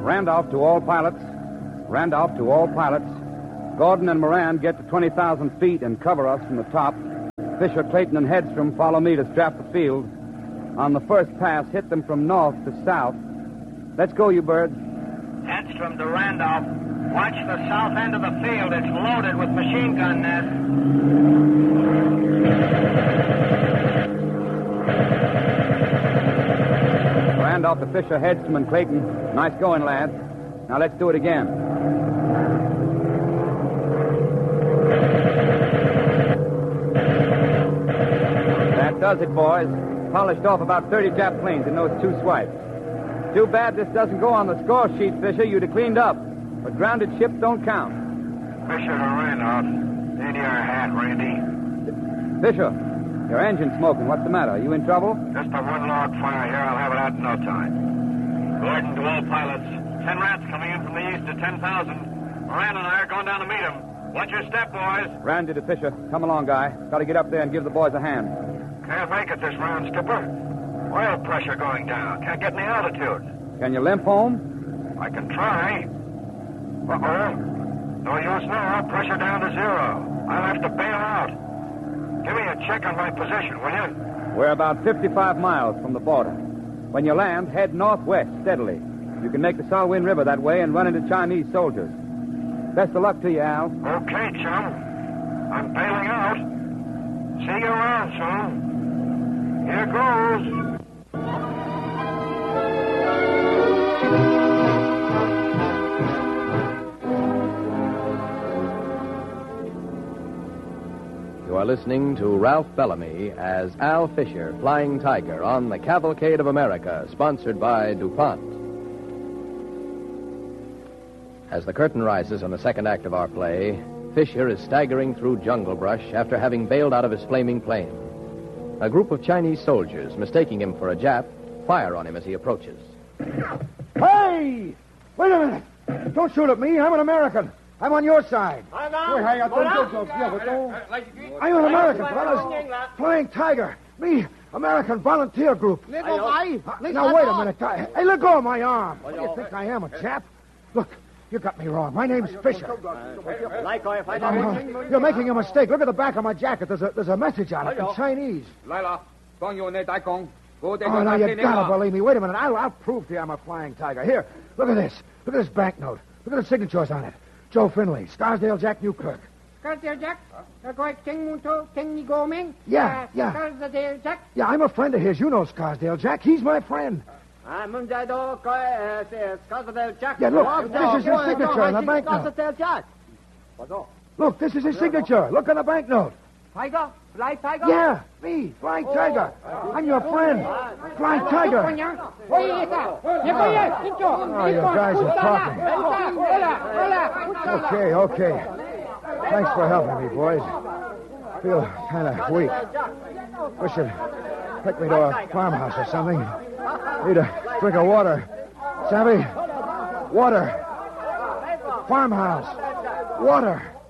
Randolph to all pilots. Randolph to all pilots. Gordon and Moran get to 20,000 feet and cover us from the top. Fisher, Clayton, and Hedstrom follow me to strap the field. On the first pass, hit them from north to south. Let's go, you birds. Hedstrom to Randolph. Watch the south end of the field. It's loaded with machine gun nests. Randolph to Fisher, Hedstrom, and Clayton. Nice going, lads. Now let's do it again. That does it, boys. Polished off about 30 Jap planes in those 2 swipes. Too bad this doesn't go on the score sheet, Fisher. You'd have cleaned up. But grounded ships don't count. Fisher to Randolph. In your hat, Randy. Fisher, your engine's smoking. What's the matter? Are you in trouble? Just a one-log fire here. I'll have it out in no time. Gordon to all pilots. 10 rats coming in from the east at 10,000. Moran and I are going down to meet them. Watch your step, boys. Randy to Fisher. Come along, guy. Got to get up there and give the boys a hand. Can't make it this round, Skipper. Oil pressure going down. Can't get any altitude. Can you limp home? I can try. Uh-oh. No use now. Pressure down to 0. I'll have to bail out. Give me a check on my position, will you? We're about 55 miles from the border. When you land, head northwest steadily. You can make the Salween River that way and run into Chinese soldiers. Best of luck to you, Al. Okay, chum. I'm bailing out. See you around soon. Here goes. You are listening to Ralph Bellamy as Al Fisher, Flying Tiger, on the Cavalcade of America, sponsored by DuPont. As the curtain rises on the second act of our play, Fisher is staggering through jungle brush after having bailed out of his flaming plane. A group of Chinese soldiers, mistaking him for a Jap, fire on him as he approaches. Hey! Wait a minute! Don't shoot at me. I'm an American. I'm on your side. I'm an American, fellas. Flying Tiger. Me, American Volunteer Group. Now, wait a minute. Hey, let go of my arm. What do you think I am, a Jap? Look, you got me wrong. My name's Fisher. You're making a mistake. Look at the back of my jacket. There's a message on it in Chinese. Oh, now you gotta believe me. Wait a minute. I'll prove to you I'm a Flying Tiger. Here, look at this. Look at this banknote. Look at the signatures on it. Joe Finley, Scarsdale Jack Newkirk. Scarsdale Jack? Yeah. Scarsdale Jack? Yeah, I'm a friend of his. You know Scarsdale Jack. He's my friend. Yeah, look, this is his signature on the banknote. Look, this is his signature. Look on the banknote. Tiger? Fly Tiger? Yeah, me, Flying Tiger. I'm your friend, Flying Tiger. Oh, you guys are talking. Okay. Thanks for helping me, boys. Feel kind of weak. Wish you'd take me to a farmhouse or something. Need a drink of water. Savvy? Water. Farmhouse. Water.